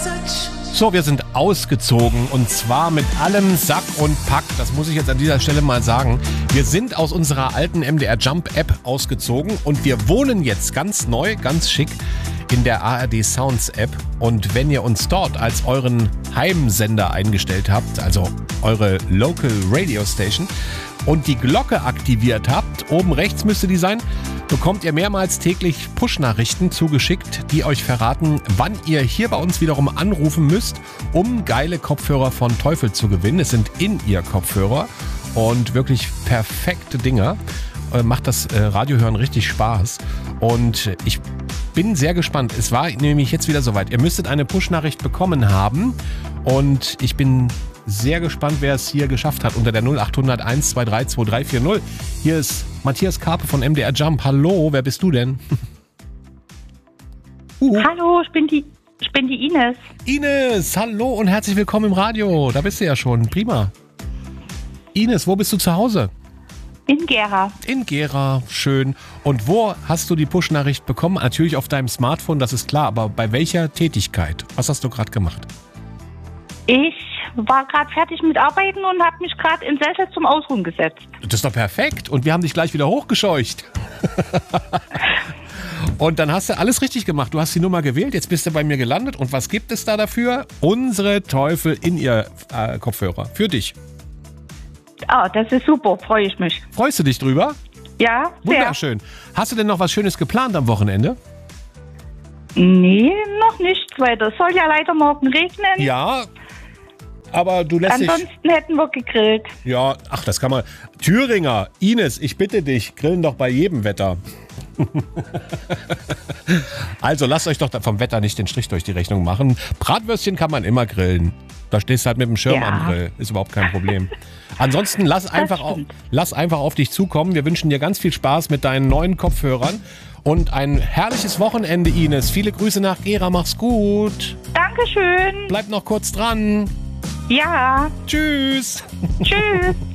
So, wir sind ausgezogen und zwar mit allem Sack und Pack. Das muss ich jetzt an dieser Stelle mal sagen. Wir sind aus unserer alten MDR Jump App ausgezogen und wir wohnen jetzt ganz neu, ganz schick in der ARD Sounds App. Und wenn ihr uns dort als euren Heimsender eingestellt habt, also eure Local Radio Station, und die Glocke aktiviert habt, oben rechts müsste die sein, bekommt ihr mehrmals täglich Push-Nachrichten zugeschickt, die euch verraten, wann ihr hier bei uns wiederum anrufen müsst, um geile Kopfhörer von Teufel zu gewinnen. Es sind In-Ear-Kopfhörer und wirklich perfekte Dinger. Macht das Radiohören richtig Spaß. Und ich bin sehr gespannt. Es war nämlich jetzt wieder soweit. Ihr müsstet eine Push-Nachricht bekommen haben und ich bin sehr gespannt, wer es hier geschafft hat unter der 0800 123 2340. Hier ist Matthias Karpe von MDR Jump. Hallo, wer bist du denn? Hallo, ich bin die Ines. Ines, hallo und herzlich willkommen im Radio. Da bist du ja schon. Prima. Ines, wo bist du zu Hause? In Gera. In Gera, schön. Und wo hast du die Push-Nachricht bekommen? Natürlich auf deinem Smartphone, das ist klar. Aber bei welcher Tätigkeit? Was hast du gerade gemacht? Ich war gerade fertig mit Arbeiten und habe mich gerade in Sessel zum Ausruhen gesetzt. Das ist doch perfekt. Und wir haben dich gleich wieder hochgescheucht. Und dann hast du alles richtig gemacht. Du hast die Nummer gewählt, jetzt bist du bei mir gelandet. Und was gibt es da dafür? Unsere Teufel in ihr Kopfhörer. Für dich. Ah, das ist super, freue ich mich. Freust du dich drüber? Ja, sehr. Wunderschön. Hast du denn noch was Schönes geplant am Wochenende? Nee, noch nicht, weil das soll ja leider morgen regnen. Ja, aber du lässt dich... Ansonsten hätten wir gegrillt. Ja, ach, das kann man... Thüringer, Ines, ich bitte dich, grillen doch bei jedem Wetter. Also lasst euch doch vom Wetter nicht den Strich durch die Rechnung machen. Bratwürstchen kann man immer grillen. Da stehst du halt mit dem Schirm am Grill. Ist überhaupt kein Problem. Ansonsten lass einfach auf dich zukommen. Wir wünschen dir ganz viel Spaß mit deinen neuen Kopfhörern. Und ein herrliches Wochenende, Ines. Viele Grüße nach Gera. Mach's gut. Dankeschön. Bleib noch kurz dran. Ja. Tschüss. Tschüss.